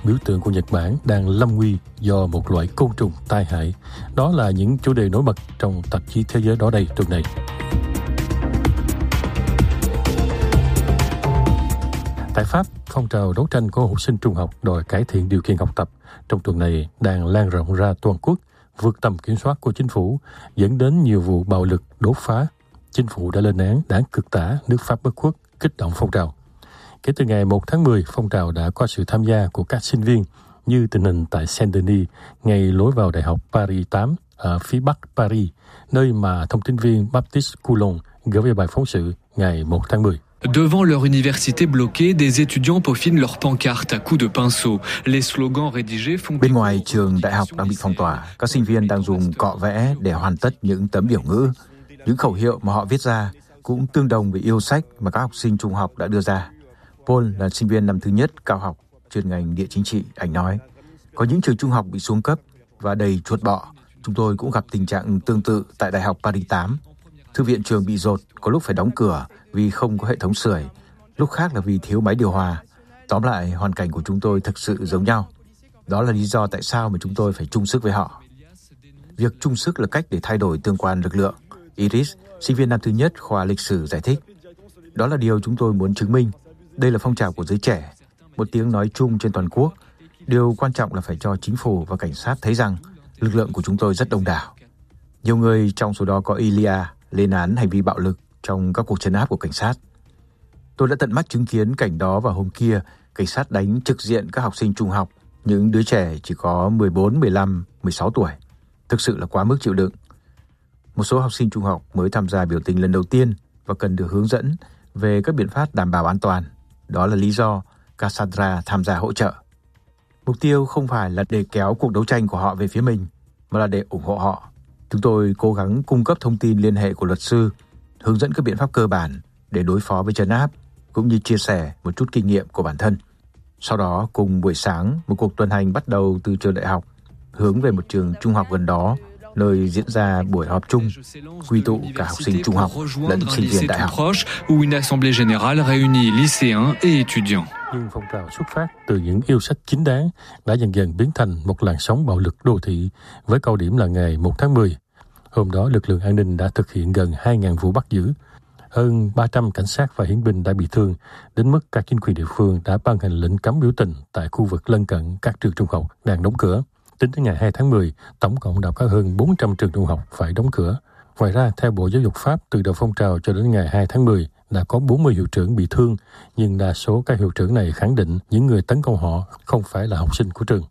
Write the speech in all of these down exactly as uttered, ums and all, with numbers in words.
một biểu tượng của Nhật Bản đang lâm nguy do một loại côn trùng tai hại. Đó là những chủ đề nổi bật trong tạp chí Thế giới đó đây tuần này. Tại Pháp, phong trào đấu tranh của học sinh trung học đòi cải thiện điều kiện học tập trong tuần này đang lan rộng ra toàn quốc, vượt tầm kiểm soát của chính phủ, dẫn đến nhiều vụ bạo lực đốt phá. Chính phủ đã lên án đảng cực tả nước Pháp bất khuất kích động phong trào. Kể từ ngày một tháng mười, phong trào đã có sự tham gia của các sinh viên, như tình hình tại Saint-Denis, ngay lối vào Đại học Paris tám ở phía bắc Paris, nơi mà thông tin viên Baptiste Coulon gửi về bài phóng sự ngày một tháng mười. Devant leur université bloquée, des étudiants peaufinent leurs pancartes à coups de pinceau. Les slogans rédigés font... Bên ngoài trường đại học đang bị phong tỏa, các sinh viên đang dùng cọ vẽ để hoàn tất những tấm biểu ngữ. Những khẩu hiệu mà họ viết ra cũng tương đồng với yêu sách mà các học sinh trung học đã đưa ra. Paul là sinh viên năm thứ nhất cao học, chuyên ngành địa chính trị. Anh nói, có những trường trung học bị xuống cấp và đầy chuột bọ. Chúng tôi cũng gặp tình trạng tương tự tại Đại học Paris tám. Thư viện trường bị dột, có lúc phải đóng cửa vì không có hệ thống sưởi, lúc khác là vì thiếu máy điều hòa. Tóm lại, hoàn cảnh của chúng tôi thực sự giống nhau. Đó là lý do tại sao mà chúng tôi phải chung sức với họ. Việc chung sức là cách để thay đổi tương quan lực lượng. Iris, sinh viên năm thứ nhất khoa lịch sử giải thích. Đó là điều chúng tôi muốn chứng minh. Đây là phong trào của giới trẻ, một tiếng nói chung trên toàn quốc. Điều quan trọng là phải cho chính phủ và cảnh sát thấy rằng lực lượng của chúng tôi rất đông đảo. Nhiều người trong số đó có Ilia lên án hành vi bạo lực trong các cuộc trấn áp của cảnh sát. Tôi đã tận mắt chứng kiến cảnh đó vào hôm kia, cảnh sát đánh trực diện các học sinh trung học, những đứa trẻ chỉ có mười bốn, mười lăm, mười sáu tuổi. Thực sự là quá mức chịu đựng. Một số học sinh trung học mới tham gia biểu tình lần đầu tiên và cần được hướng dẫn về các biện pháp đảm bảo an toàn. Đó là lý do Cassandra tham gia hỗ trợ. Mục tiêu không phải là để kéo cuộc đấu tranh của họ về phía mình, mà là để ủng hộ họ. Chúng tôi cố gắng cung cấp thông tin liên hệ của luật sư, hướng dẫn các biện pháp cơ bản để đối phó với trấn áp, cũng như chia sẻ một chút kinh nghiệm của bản thân. Sau đó, cùng buổi sáng, một cuộc tuần hành bắt đầu từ trường đại học, hướng về một trường trung học gần đó, nơi diễn ra buổi họp chung, quy tụ cả học sinh trung học lẫn sinh viên đại học. Nhưng phong trào xuất phát từ những yêu sách chính đáng đã dần dần biến thành một làn sóng bạo lực đô thị, với cao điểm là ngày một tháng mười. Hôm đó, lực lượng an ninh đã thực hiện gần hai nghìn vụ bắt giữ. Hơn ba trăm cảnh sát và hiến binh đã bị thương, đến mức các chính quyền địa phương đã ban hành lệnh cấm biểu tình tại khu vực lân cận các trường trung học đang đóng cửa. Tính đến ngày hai tháng mười, tổng cộng đã có hơn bốn trăm trường trung học phải đóng cửa. Ngoài ra, theo Bộ Giáo dục Pháp, từ đầu phong trào cho đến ngày hai tháng mười, đã có bốn mươi hiệu trưởng bị thương, nhưng đa số các hiệu trưởng này khẳng định những người tấn công họ không phải là học sinh của trường.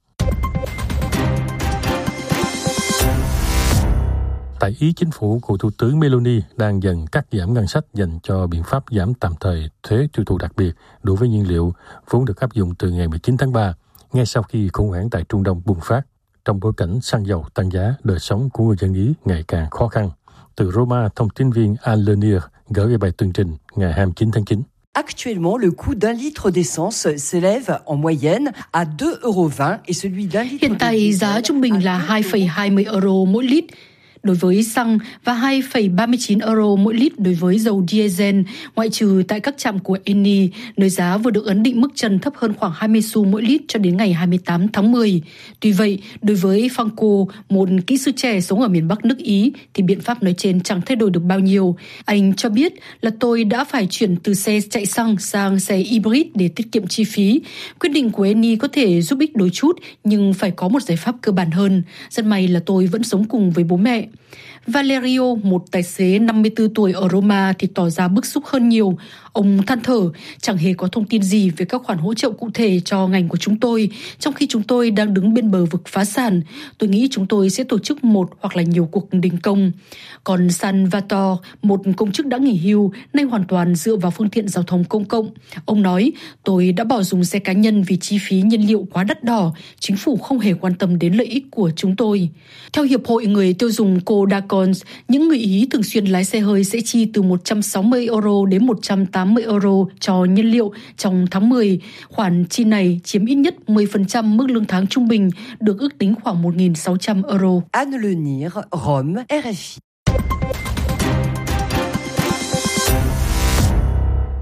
Tại Ý, chính phủ của Thủ tướng Meloni đang dần cắt giảm ngân sách dành cho biện pháp giảm tạm thời thuế tiêu thụ đặc biệt đối với nhiên liệu, vốn được áp dụng từ ngày mười chín tháng ba, ngay sau khi khủng hoảng tại Trung Đông bùng phát, trong bối cảnh xăng dầu tăng giá, đời sống của người dân Ý ngày càng khó khăn. Từ Roma, thông tin viên Anne Lenier gửi về bài tường trình ngày hai mươi chín tháng chín. Actuellement, le coût d'un litre d'essence s'élève en moyenne à deux euros vingt et celui d'un litre... Hiện tại, giá trung bình là hai phẩy hai mươi euro mỗi lít đối với xăng và hai phẩy ba mươi chín euro mỗi lít đối với dầu diesel, ngoại trừ tại các trạm của Eni, nơi giá vừa được ấn định mức trần thấp hơn khoảng hai mươi xu mỗi lít cho đến ngày hai mươi tám tháng mười. Tuy vậy, đối với Franco, một kỹ sư trẻ sống ở miền Bắc nước Ý, thì biện pháp nói trên chẳng thay đổi được bao nhiêu. Anh cho biết là tôi đã phải chuyển từ xe chạy xăng sang xe hybrid để tiết kiệm chi phí. Quyết định của Eni có thể giúp ích đôi chút, nhưng phải có một giải pháp cơ bản hơn. Rất may là tôi vẫn sống cùng với bố mẹ. Valerio, một tài xế năm mươi tư tuổi ở Roma, thì tỏ ra bức xúc hơn nhiều. Ông than thở, chẳng hề có thông tin gì về các khoản hỗ trợ cụ thể cho ngành của chúng tôi, trong khi chúng tôi đang đứng bên bờ vực phá sản. Tôi nghĩ chúng tôi sẽ tổ chức một hoặc là nhiều cuộc đình công. Còn Salvatore, một công chức đã nghỉ hưu, nay hoàn toàn dựa vào phương tiện giao thông công cộng. Ông nói, tôi đã bỏ dùng xe cá nhân vì chi phí nhiên liệu quá đắt đỏ. Chính phủ không hề quan tâm đến lợi ích của chúng tôi. Theo Hiệp hội Người tiêu dùng Kodakons, những người Ý thường xuyên lái xe hơi sẽ chi từ một trăm sáu mươi euro đến một trăm tám mươi euro cho nhiên liệu trong tháng mười. Khoản chi này chiếm ít nhất mười phần trăm mức lương tháng trung bình, được ước tính khoảng một nghìn sáu trăm euro. Anne Lenier, Rome, R F I.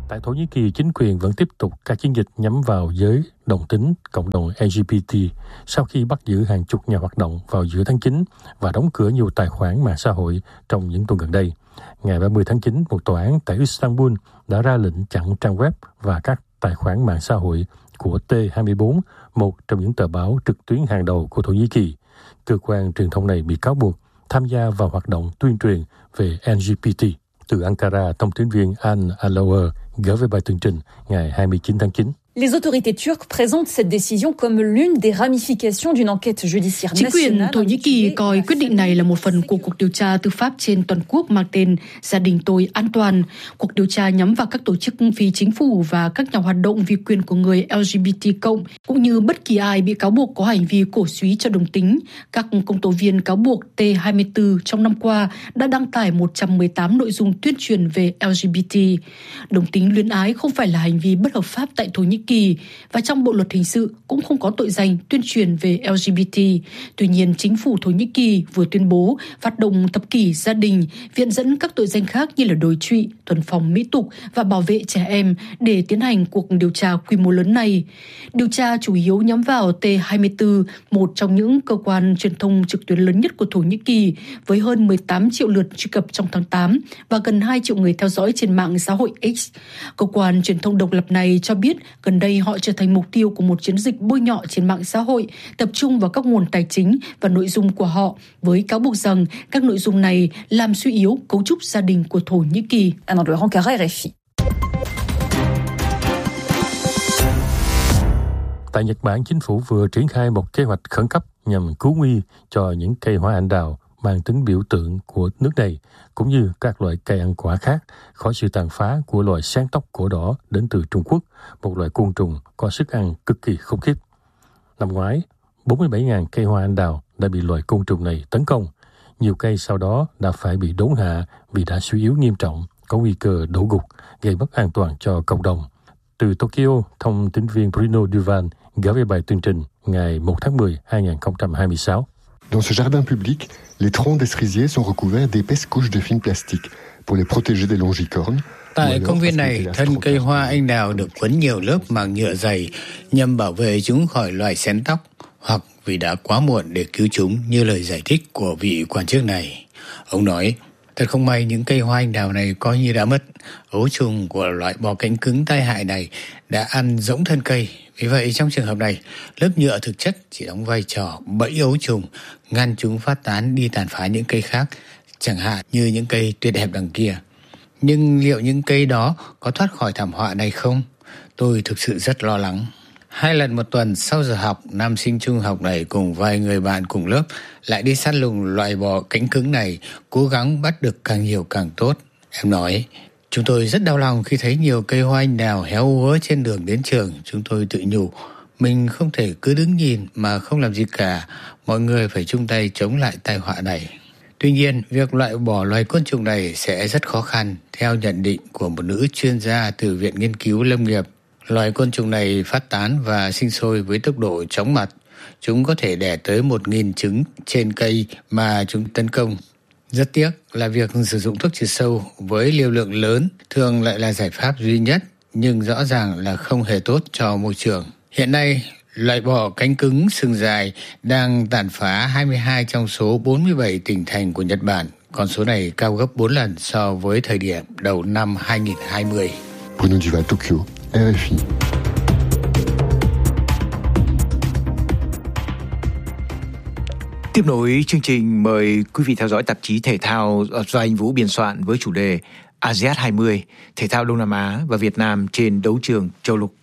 Tại Thổ Nhĩ Kỳ, chính quyền vẫn tiếp tục các chiến dịch nhắm vào giới đồng tính, cộng đồng L G B T sau khi bắt giữ hàng chục nhà hoạt động vào giữa tháng chín và đóng cửa nhiều tài khoản mạng xã hội trong những tuần gần đây. Ngày ba mươi tháng chín, một tòa án tại Istanbul đã ra lệnh chặn trang web và các tài khoản mạng xã hội của T hai mươi bốn, một trong những tờ báo trực tuyến hàng đầu của Thổ Nhĩ Kỳ. Cơ quan truyền thông này bị cáo buộc tham gia vào hoạt động tuyên truyền về L G B T. Từ Ankara, thông tín viên Anne Alauer gửi về bài tường trình ngày hai mươi chín tháng chín. Les autorités turques présentent cette décision comme l'une des ramifications d'une enquête judiciaire nationale. Chính quyền Thổ Nhĩ Kỳ coi quyết định này là một phần của cuộc điều tra tư pháp trên toàn quốc mang tên Gia đình tôi an toàn. Cuộc điều tra nhắm vào các tổ chức phi chính phủ và các nhà hoạt động vì quyền của người L G B T cộng, cũng như bất kỳ ai bị cáo buộc có hành vi cổ súy cho đồng tính. Các công tố viên cáo buộc T hai mươi bốn trong năm qua đã đăng tải một trăm mười tám nội dung tuyên truyền về L G B T. Đồng tính luyến ái không phải là hành vi bất hợp pháp tại Thổ Nhĩ Kỳ và trong bộ luật hình sự cũng không có tội danh tuyên truyền về L G B T. Tuy nhiên, chính phủ Thổ Nhĩ Kỳ vừa tuyên bố phát động thập kỷ gia đình, viện dẫn các tội danh khác như là đồi trụy, thuần phong mỹ tục và bảo vệ trẻ em để tiến hành cuộc điều tra quy mô lớn này. Điều tra chủ yếu nhắm vào T hai mươi bốn, một trong những cơ quan truyền thông trực tuyến lớn nhất của Thổ Nhĩ Kỳ, với hơn mười tám triệu lượt truy cập trong tháng tám và gần hai triệu người theo dõi trên mạng xã hội X. Cơ quan truyền thông độc lập này cho biết gần đây họ trở thành mục tiêu của một chiến dịch bôi nhọ trên mạng xã hội, tập trung vào các nguồn tài chính và nội dung của họ, với cáo buộc rằng các nội dung này làm suy yếu cấu trúc gia đình của Thổ Nhĩ Kỳ. Tại Nhật Bản, chính phủ vừa triển khai một kế hoạch khẩn cấp nhằm cứu nguy cho những cây hoa anh đào mang tính biểu tượng của nước này, cũng như các loại cây ăn quả khác, khỏi sự tàn phá của loài sáng tóc cổ đỏ đến từ Trung Quốc, một loài côn trùng có sức ăn cực kỳ khủng khiếp. Năm ngoái, bốn mươi bảy nghìn cây hoa anh đào đã bị loài côn trùng này tấn công. Nhiều cây sau đó đã phải bị đốn hạ vì đã suy yếu nghiêm trọng, có nguy cơ đổ gục, gây mất an toàn cho cộng đồng. Từ Tokyo, thông tín viên Bruno Duvan gửi về bài tuyên trình ngày một tháng mười năm hai nghìn không trăm hai mươi sáu. Dans ce jardin public, les troncs des cerisiers sont recouverts d'épaisses couches de film plastique pour les protéger des longicornes. Tại công viên này, thân cây hoa anh đào được quấn nhiều lớp màng nhựa dày nhằm bảo vệ chúng khỏi loài xén tóc, hoặc vì đã quá muộn để cứu chúng như lời giải thích của vị quan chức này. Ông nói, thật không may những cây hoa anh đào này coi như đã mất. Ấu trùng của loại bọ cánh cứng tai hại này đã ăn rỗng thân cây. Vì vậy, trong trường hợp này, lớp nhựa thực chất chỉ đóng vai trò bẫy ấu trùng, ngăn chúng phát tán đi tàn phá những cây khác, chẳng hạn như những cây tuyệt đẹp đằng kia. Nhưng liệu những cây đó có thoát khỏi thảm họa này không? Tôi thực sự rất lo lắng. Hai lần một tuần sau giờ học, nam sinh trung học này cùng vài người bạn cùng lớp lại đi săn lùng loại bọ cánh cứng này, cố gắng bắt được càng nhiều càng tốt. Em nói, chúng tôi rất đau lòng khi thấy nhiều cây hoa anh đào héo úa trên đường đến trường. Chúng tôi tự nhủ, mình không thể cứ đứng nhìn mà không làm gì cả. Mọi người phải chung tay chống lại tai họa này. Tuy nhiên, việc loại bỏ loài côn trùng này sẽ rất khó khăn, theo nhận định của một nữ chuyên gia từ Viện Nghiên cứu Lâm nghiệp. Loài côn trùng này phát tán và sinh sôi với tốc độ chóng mặt. Chúng có thể đẻ tới một nghìn trứng trên cây mà chúng tấn công. Rất tiếc là việc sử dụng thuốc trừ sâu với liều lượng lớn thường lại là giải pháp duy nhất, nhưng rõ ràng là không hề tốt cho môi trường. Hiện nay, loại bọ cánh cứng sừng dài đang tàn phá hai mươi hai trong số bốn mươi bảy tỉnh thành của Nhật Bản. Con số này cao gấp bốn lần so với thời điểm đầu năm hai nghìn không trăm hai mươi. Bruno Duval, Tokyo, R F I. Tiếp nối chương trình, mời quý vị theo dõi tạp chí thể thao do anh Vũ biên soạn với chủ đề a sê a ét hai mươi, thể thao Đông Nam Á và Việt Nam trên đấu trường châu lục.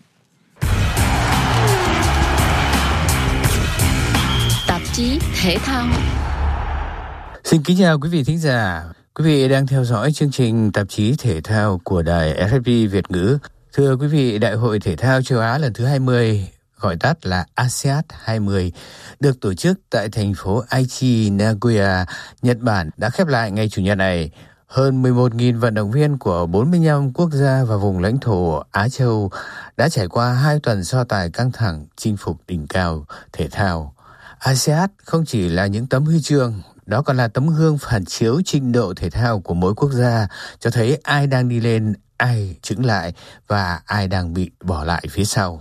Tạp chí thể thao. Xin kính chào quý vị thính giả. Quý vị đang theo dõi chương trình tạp chí thể thao của đài rờ ép pê Việt ngữ. Thưa quý vị, Đại hội Thể thao châu Á lần thứ hai mươi, gọi tắt là a sê a ét hai mươi, được tổ chức tại thành phố Aichi, Nagoya, Nhật Bản đã khép lại ngày Chủ nhật này. Hơn mười một nghìn vận động viên của bốn mươi lăm quốc gia và vùng lãnh thổ Á Châu đã trải qua hai tuần so tài căng thẳng chinh phục đỉnh cao thể thao. a sê a ét không chỉ là những tấm huy chương, đó còn là tấm gương phản chiếu trình độ thể thao của mỗi quốc gia, cho thấy ai đang đi lên, ai chững lại và ai đang bị bỏ lại phía sau.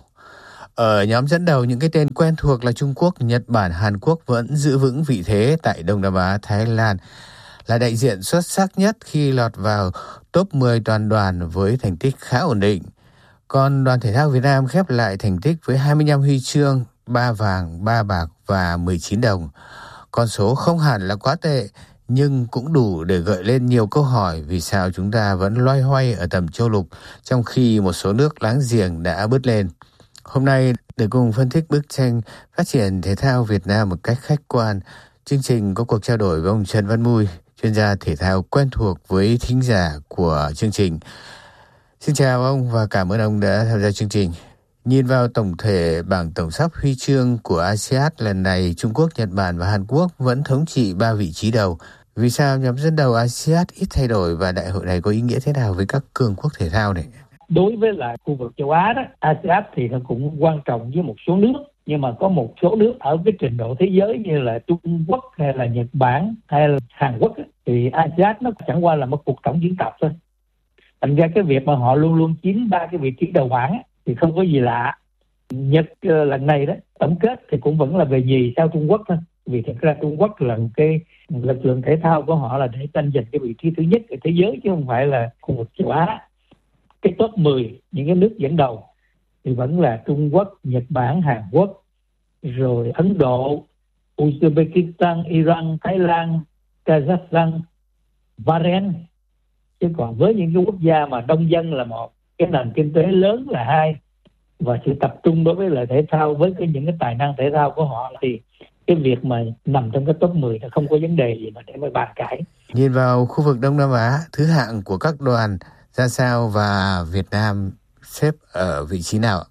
Ở nhóm dẫn đầu, những cái tên quen thuộc là Trung Quốc, Nhật Bản, Hàn Quốc vẫn giữ vững vị thế tại Đông Nam Á. Thái Lan là đại diện xuất sắc nhất khi lọt vào top mười toàn đoàn với thành tích khá ổn định. Còn đoàn thể thao Việt Nam khép lại thành tích với hai mươi lăm huy chương, ba vàng, ba bạc và mười chín đồng. Con số không hẳn là quá tệ, nhưng cũng đủ để gợi lên nhiều câu hỏi vì sao chúng ta vẫn loay hoay ở tầm châu lục trong khi một số nước láng giềng đã bứt lên. Hôm nay, để cùng phân tích bức tranh phát triển thể thao Việt Nam một cách khách quan, chương trình có cuộc trao đổi với ông Trần Văn Mui, chuyên gia thể thao quen thuộc với thính giả của chương trình. Xin chào ông và cảm ơn ông đã tham gia chương trình. Nhìn vào tổng thể bảng tổng sắp huy chương của a sê an lần này, Trung Quốc, Nhật Bản và Hàn Quốc vẫn thống trị ba vị trí đầu. Vì sao nhóm dẫn đầu a sê an ít thay đổi và đại hội này có ý nghĩa thế nào với các cường quốc thể thao này? Đối với lại khu vực châu Á đó, a sê an thì nó cũng quan trọng với một số nước, nhưng mà có một số nước ở cái trình độ thế giới như là Trung Quốc hay là Nhật Bản hay là Hàn Quốc thì a sê an nó chẳng qua là một cuộc tổng diễn tập thôi. Thành ra cái việc mà họ luôn luôn chiếm ba cái vị trí đầu bảng thì không có gì lạ. Nhật uh, lần này đó tổng kết thì cũng vẫn là về nhì sau Trung Quốc thôi. Vì thật ra Trung Quốc là cái lực lượng thể thao của họ là để tranh giành cái vị trí thứ nhất ở thế giới chứ không phải là khu vực châu Á. Cái top mười những cái nước dẫn đầu thì vẫn là Trung Quốc, Nhật Bản, Hàn Quốc, rồi Ấn Độ, Uzbekistan, Iran, Thái Lan, Kazakhstan, Bahrain. Chứ còn với những cái quốc gia mà đông dân là một, cái nền kinh tế lớn là hai, và sự tập trung đối với lại thể thao với cái những cái tài năng thể thao của họ thì cái việc mà nằm trong cái top mười nó không có vấn đề gì mà để mà bàn cãi. Nhìn vào khu vực Đông Nam Á, thứ hạng của các đoàn ra sao và Việt Nam xếp ở vị trí nào?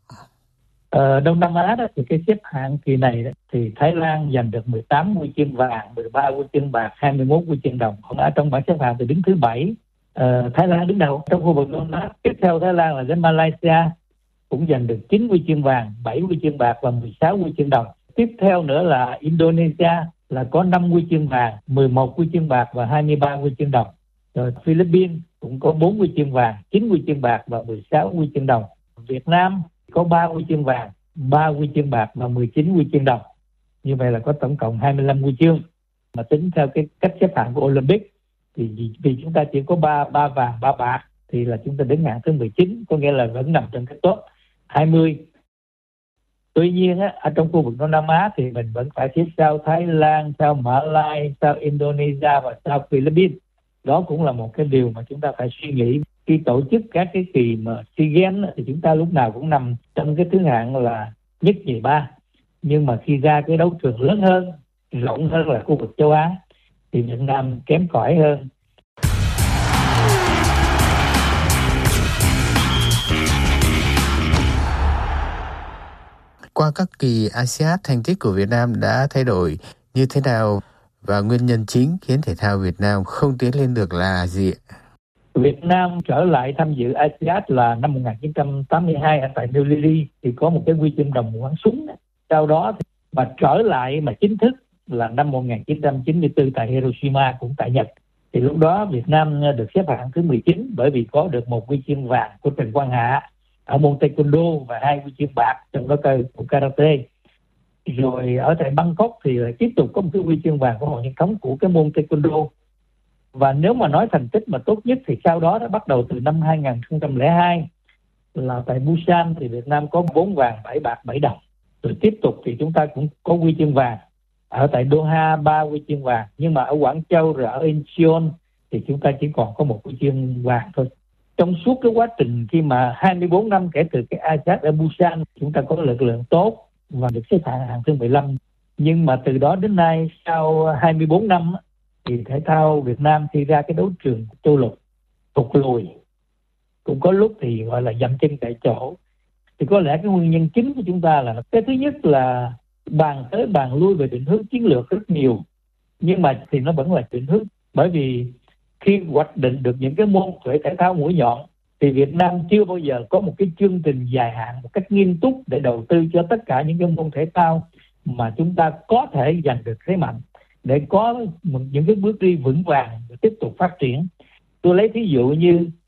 Ở Đông Nam Á đó thì cái xếp hạng kỳ này đó, thì Thái Lan giành được mười tám huy chương vàng, mười ba huy chương bạc, hai mươi mốt huy chương đồng. Còn ở trong bảng xếp hạng thì đứng thứ bảy. Ờ, Thái Lan đứng đầu trong khu vực Đông Nam Á. Tiếp theo Thái Lan là đến Malaysia, cũng giành được chín huy chương vàng, bảy huy chương bạc và mười sáu huy chương đồng. Tiếp theo nữa là Indonesia là có năm huy chương vàng, mười một huy chương bạc và hai mươi ba huy chương đồng. Rồi Philippines cũng có bốn huy chương vàng, chín huy chương bạc và mười sáu huy chương đồng. Việt Nam có ba huy chương vàng, ba huy chương bạc và mười chín huy chương đồng. Như vậy là có tổng cộng hai mươi lăm huy chương. Mà tính theo cái cách xếp hạng của Olympic thì vì, vì chúng ta chỉ có ba ba vàng, ba bạc thì là chúng ta đứng hạng thứ mười chín, có nghĩa là vẫn nằm trong cái top hai mươi. Tuy nhiên á, ở trong khu vực Đông Nam Á thì mình vẫn phải xếp sau Thái Lan, sau Mã Lai, sau Indonesia và sau Philippines. Đó cũng là một cái điều mà chúng ta phải suy nghĩ. Khi tổ chức các cái kỳ mà SEA Games thì chúng ta lúc nào cũng nằm trong cái thứ hạng là nhất nhì ba. Nhưng mà khi ra cái đấu trường lớn hơn, rộng hơn là khu vực châu Á thì Việt Nam kém cỏi hơn. Qua các kỳ a sê an, thành tích của Việt Nam đã thay đổi như thế nào và nguyên nhân chính khiến thể thao Việt Nam không tiến lên được là gì? Việt Nam trở lại tham dự a sê an là năm một nghìn chín trăm tám mươi hai ở tại New Delhi thì có một cái huy chương đồng bắn súng. Sau đó thì mà trở lại mà chính thức là năm một nghìn chín trăm chín mươi tư tại Hiroshima cũng tại Nhật. Thì lúc đó Việt Nam được xếp hạng thứ mười chín bởi vì có được một huy chương vàng của Trần Quang Hạ ở môn taekwondo và hai huy chương bạc trong đó của karate. Rồi ở tại Bangkok thì lại tiếp tục có một cái huy chương vàng của Hồ Nhân Thống của cái môn taekwondo. Và nếu mà nói thành tích mà tốt nhất thì sau đó đã bắt đầu từ năm hai nghìn không trăm lẻ hai là tại Busan thì Việt Nam có bốn vàng, bảy bạc, bảy đồng. Rồi tiếp tục thì chúng ta cũng có huy chương vàng. Ở tại Doha ba huy chương vàng, nhưng mà ở Quảng Châu rồi ở Incheon thì chúng ta chỉ còn có một huy chương vàng thôi. Trong suốt cái quá trình khi mà hai mươi bốn năm kể từ cái a sê an ở Busan, chúng ta có lực lượng tốt và được xếp hạng hạng thứ mười lăm. Nhưng mà từ đó đến nay sau hai mươi bốn năm thì thể thao Việt Nam khi ra cái đấu trường châu lục tụt lùi. Cũng có lúc thì gọi là dậm chân tại chỗ. Thì có lẽ cái nguyên nhân chính của chúng ta là cái thứ nhất là bàn tới bàn lui về định hướng chiến lược rất nhiều, nhưng mà thì nó vẫn là định hướng. Bởi vì khi hoạch định được những cái môn thể thao mũi nhọn thì Việt Nam chưa bao giờ có một cái chương trình dài hạn một cách nghiêm túc để đầu tư cho tất cả những cái môn thể thao mà chúng ta có thể giành được thế mạnh, để có những cái bước đi vững vàng để tiếp tục phát triển. Tôi lấy thí dụ như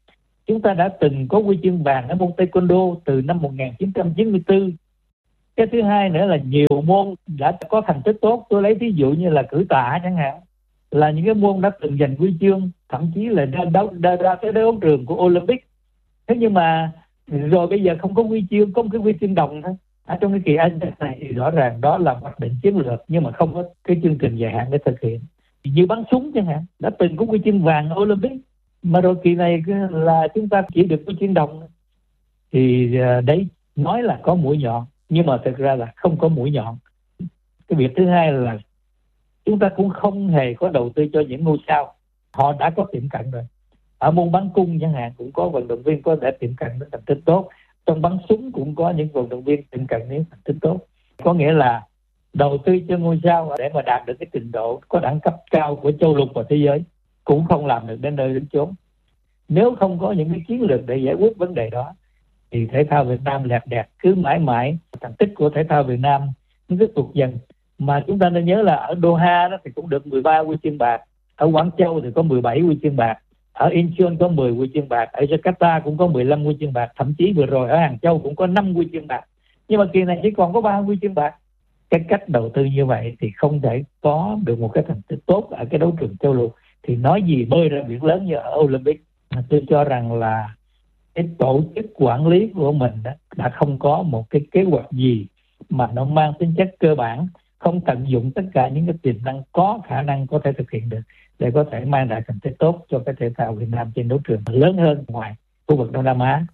Chúng ta đã từng có huy chương vàng ở môn taekwondo từ năm một nghìn chín trăm chín mươi tư. Cái thứ hai nữa là nhiều môn đã có thành tích tốt. Tôi lấy ví dụ như là cử tạ chẳng hạn, là những cái môn đã từng giành huy chương, thậm chí là ra đấu ra, ra tới đấu trường của Olympic. Thế nhưng mà rồi bây giờ không có huy chương, có một cái huy chương đồng thôi. Ở trong cái kỳ a si an này thì rõ ràng đó là hoạch định chiến lược, nhưng mà không có cái chương trình dài hạn để thực hiện. Như bắn súng chẳng hạn, đã từng có huy chương vàng ở Olympic, mà rồi kỳ này là chúng ta chỉ được huy chương đồng. Thì đấy, nói là có mũi nhọn, nhưng mà thực ra là không có mũi nhọn. Cái việc thứ hai là chúng ta cũng không hề có đầu tư cho những ngôi sao. Họ đã có tiệm cận rồi. Ở môn bắn cung chẳng hạn cũng có vận động viên có thể tiệm cận đến thành tích tốt. Trong bắn súng cũng có những vận động viên tiệm cận đến thành tích tốt. Có nghĩa là đầu tư cho ngôi sao để mà đạt được cái trình độ có đẳng cấp cao của châu lục và thế giới cũng không làm được đến nơi đến chốn. Nếu không có những cái chiến lược để giải quyết vấn đề đó thì thể thao Việt Nam lẹt đẹt cứ mãi mãi thành tích của thể thao Việt Nam nó cứ tụt dần. Mà chúng ta nên nhớ là ở Doha đó thì cũng được mười ba huy chương bạc, ở Quảng Châu thì có mười bảy huy chương bạc, ở Incheon có mười huy chương bạc, ở Jakarta cũng có mười lăm huy chương bạc, thậm chí vừa rồi ở Hàng Châu cũng có năm huy chương bạc. Nhưng mà kỳ này chỉ còn có ba huy chương bạc. Cái cách đầu tư như vậy thì không thể có được một cái thành tích tốt ở cái đấu trường châu lục, thì nói gì bơi ra biển lớn như ở Olympic. Tôi cho rằng là cái tổ chức quản lý của mình đó, đã không có một cái kế hoạch gì mà nó mang tính chất cơ bản, không tận dụng tất cả những cái tiềm năng có khả năng có thể thực hiện được để có thể mang lại thành tích tốt cho cái thể thao Việt Nam trên đấu trường lớn hơn ngoài khu vực Đông Nam Á.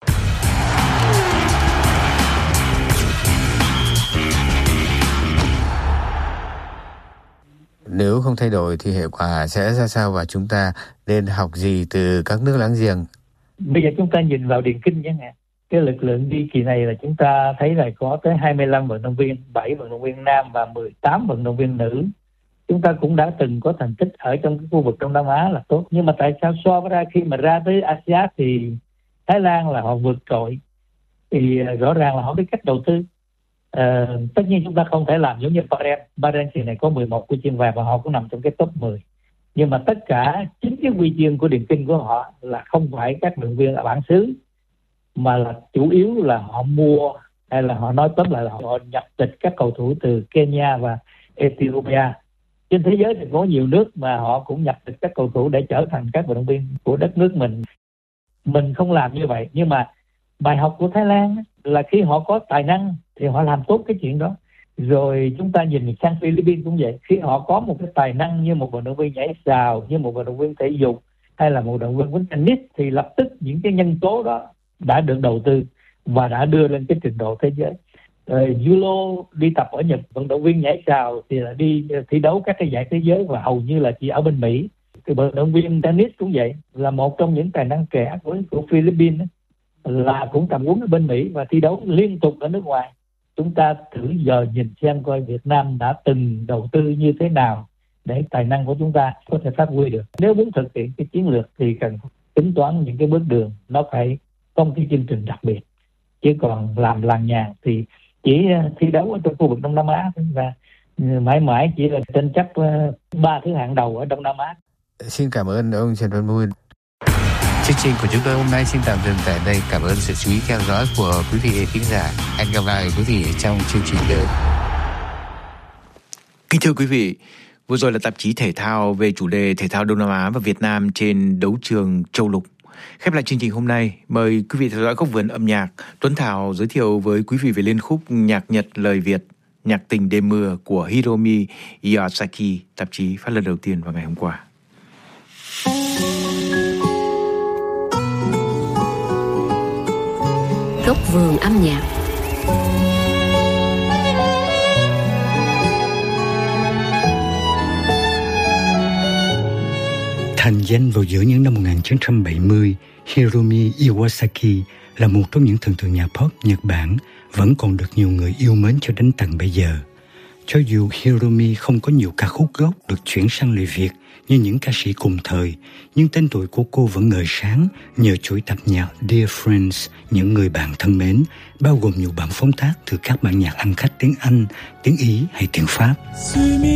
Nếu không thay đổi thì hệ quả sẽ ra sao và chúng ta nên học gì từ các nước láng giềng? Bây giờ chúng ta nhìn vào điền kinh chẳng hạn. Cái lực lượng đi kỳ này là chúng ta thấy là có tới hai mươi lăm vận động viên, bảy vận động viên nam và mười tám vận động viên nữ. Chúng ta cũng đã từng có thành tích ở trong cái khu vực Đông Nam Á là tốt. Nhưng mà tại sao so với ra khi mà ra tới a si át thì Thái Lan là họ vượt trội. Thì rõ ràng là họ biết cách đầu tư. À, tất nhiên chúng ta không thể làm giống như Bahrain. Bahrain thì này có mười một huy chương vàng và họ cũng nằm trong cái top mười. Nhưng mà tất cả chính cái huy chương của điền kinh của họ là không phải các vận động viên ở bản xứ, mà là chủ yếu là họ mua, hay là họ nói tóm lại là họ nhập tịch các cầu thủ từ Kenya và Ethiopia. Trên thế giới thì có nhiều nước mà họ cũng nhập tịch các cầu thủ để trở thành các vận động viên của đất nước mình. Mình không làm như vậy, nhưng mà bài học của Thái Lan là khi họ có tài năng thì họ làm tốt cái chuyện đó. Rồi chúng ta nhìn sang Philippines cũng vậy, khi họ có một cái tài năng như một vận động viên nhảy sào, như một vận động viên thể dục hay là một vận động viên quýnh tennis thì lập tức những cái nhân tố đó đã được đầu tư và đã đưa lên cái trình độ thế giới. Rồi Yulo đi tập ở Nhật, vận động viên nhảy sào thì là đi thi đấu các cái giải thế giới và hầu như là chỉ ở bên Mỹ. Cái vận động viên tennis cũng vậy, là một trong những tài năng trẻ của, của Philippines là cũng tầm huấn ở bên Mỹ và thi đấu liên tục ở nước ngoài. Chúng ta thử giờ nhìn xem coi Việt Nam đã từng đầu tư như thế nào để tài năng của chúng ta có thể phát huy được. Nếu muốn thực hiện cái chiến lược thì cần tính toán những cái bước đường, nó phải có một cái chương trình đặc biệt. Chứ còn làm làng nhàng thì chỉ thi đấu ở trong khu vực Đông Nam Á và mãi mãi chỉ là tranh chấp ba thứ hạng đầu ở Đông Nam Á. Xin cảm ơn ông Trần Văn Mun. Chương trình của chúng tôi hôm nay xin tạm dừng tại đây. Cảm ơn sự chú ý theo dõi của quý vị khán giả. Hẹn gặp lại quý vị trong chương trình tới. Kính thưa quý vị, vừa rồi là tạp chí thể thao về chủ đề thể thao Đông Nam Á và Việt Nam trên đấu trường châu lục. Khép lại chương trình hôm nay, mời quý vị theo dõi khúc vườn âm nhạc. Tuấn Thảo giới thiệu với quý vị về liên khúc Nhạc Nhật lời Việt, Nhạc tình đêm mưa của Hiromi Yasaki, tạp chí phát lần đầu tiên vào ngày hôm qua. Góc vườn âm nhạc. Thành danh vào giữa những năm một nghìn chín trăm bảy mươi, Hiromi Iwasaki là một trong những thần tượng nhạc pop Nhật Bản vẫn còn được nhiều người yêu mến cho đến tận bây giờ. Cho dù Hiromi không có nhiều ca khúc gốc được chuyển sang lời Việt như những ca sĩ cùng thời, nhưng tên tuổi của cô vẫn ngời sáng nhờ chuỗi tập nhạc Dear Friends, những người bạn thân mến, bao gồm nhiều bản phóng tác từ các bản nhạc ăn khách tiếng Anh, tiếng Ý hay tiếng Pháp.